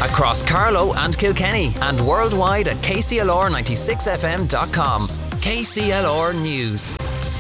across Carlow and Kilkenny and worldwide at kclr96fm.com. KCLR News.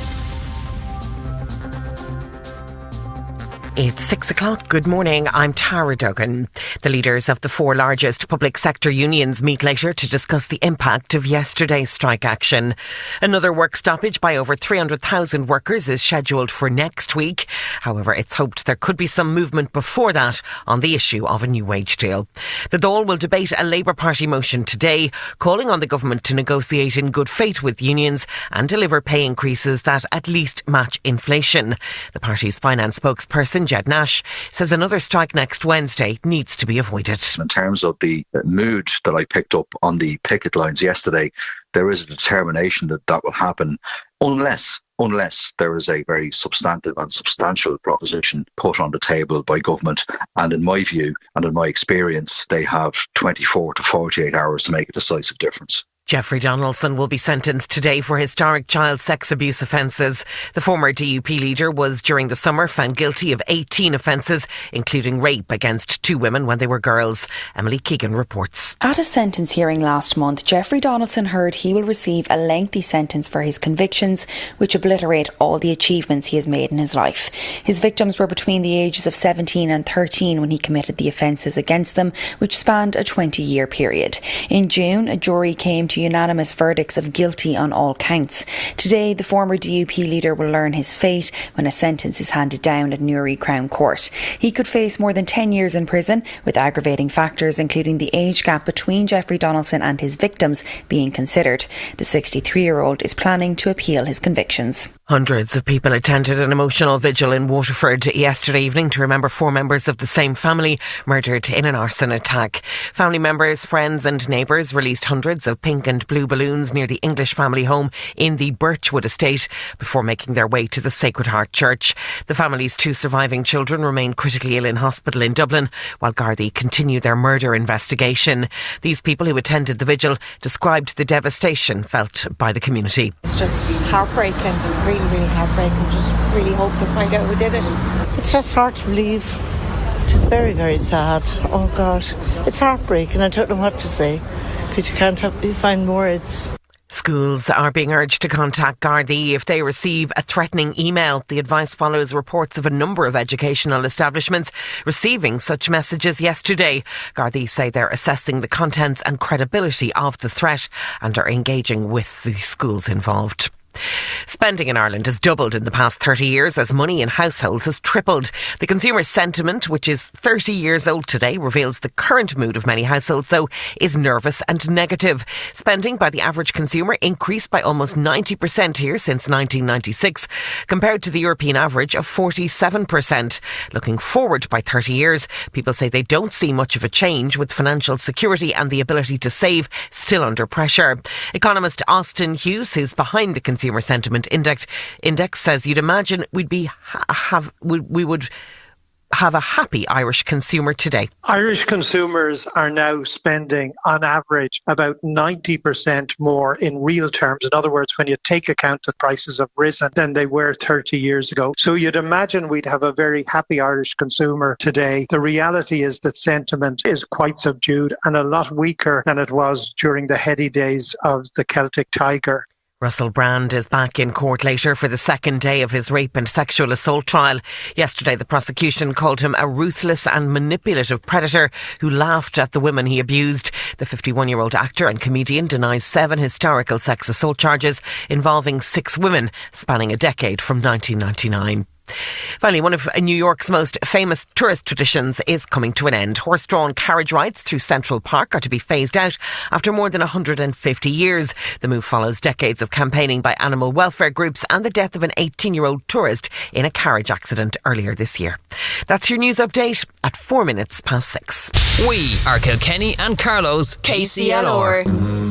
It's 6 o'clock. Good morning. I'm Tara Duggan. The leaders of the four largest public sector unions meet later to discuss the impact of yesterday's strike action. Another work stoppage by over 300,000 workers is scheduled for next week. However, it's hoped there could be some movement before that on the issue of a new wage deal. The Dáil will debate a Labour Party motion today, calling on the government to negotiate in good faith with unions and deliver pay increases that at least match inflation. The party's finance spokesperson, Jed Nash, says another strike next Wednesday needs to be avoided. In terms of the mood that I picked up on the picket lines yesterday, there is a determination that will happen unless there is a very substantive and substantial proposition put on the table by government. And in my view and in my experience, they have 24 to 48 hours to make a decisive difference. Jeffrey Donaldson will be sentenced today for historic child sex abuse offences. The former DUP leader was during the summer found guilty of 18 offences, including rape against two women when they were girls. Emily Keegan reports. At a sentence hearing last month, Jeffrey Donaldson heard he will receive a lengthy sentence for his convictions, which obliterate all the achievements he has made in his life. His victims were between the ages of 17 and 13 when he committed the offences against them, which spanned a 20-year period. In June, a jury came to unanimous verdicts of guilty on all counts. Today, the former DUP leader will learn his fate when a sentence is handed down at Newry Crown Court. He could face more than 10 years in prison, with aggravating factors including the age gap between Jeffrey Donaldson and his victims being considered. The 63-year-old is planning to appeal his convictions. Hundreds of people attended an emotional vigil in Waterford yesterday evening to remember four members of the same family murdered in an arson attack. Family members, friends and neighbours released hundreds of pink and blue balloons near the English family home in the Birchwood estate before making their way to the Sacred Heart Church. The family's two surviving children remain critically ill in hospital in Dublin, while Gardaí continue their murder investigation. These people who attended the vigil described the devastation felt by the community. It's just heartbreaking, really, really heartbreaking. Just really hope to find out who did it. It's just hard to believe. Just very, very sad. Oh God, it's heartbreaking. I don't know what to say because you find words. Schools are being urged to contact Gardaí if they receive a threatening email. The advice follows reports of a number of educational establishments receiving such messages yesterday. Gardaí say they're assessing the contents and credibility of the threat and are engaging with the schools involved. Spending in Ireland has doubled in the past 30 years as money in households has tripled. The Consumer Sentiment, which is 30 years old today, reveals the current mood of many households, though, is nervous and negative. Spending by the average consumer increased by almost 90% here since 1996, compared to the European average of 47%. Looking forward by 30 years, people say they don't see much of a change, with financial security and the ability to save still under pressure. Economist Austin Hughes, who's behind the Consumer Sentiment Index says you'd imagine we would have a happy Irish consumer today. Irish consumers are now spending on average about 90% more in real terms. In other words, when you take account that prices have risen than they were 30 years ago. So you'd imagine we'd have a very happy Irish consumer today. The reality is that sentiment is quite subdued and a lot weaker than it was during the heady days of the Celtic Tiger. Russell Brand is back in court later for the second day of his rape and sexual assault trial. Yesterday, the prosecution called him a ruthless and manipulative predator who laughed at the women he abused. The 51-year-old actor and comedian denies 7 historical sex assault charges involving 6 women spanning a decade from 1999. Finally, one of New York's most famous tourist traditions is coming to an end. Horse-drawn carriage rides through Central Park are to be phased out after more than 150 years. The move follows decades of campaigning by animal welfare groups and the death of an 18-year-old tourist in a carriage accident earlier this year. That's your news update at 4 minutes past 6. We are Kilkenny and Carlow's KCLR.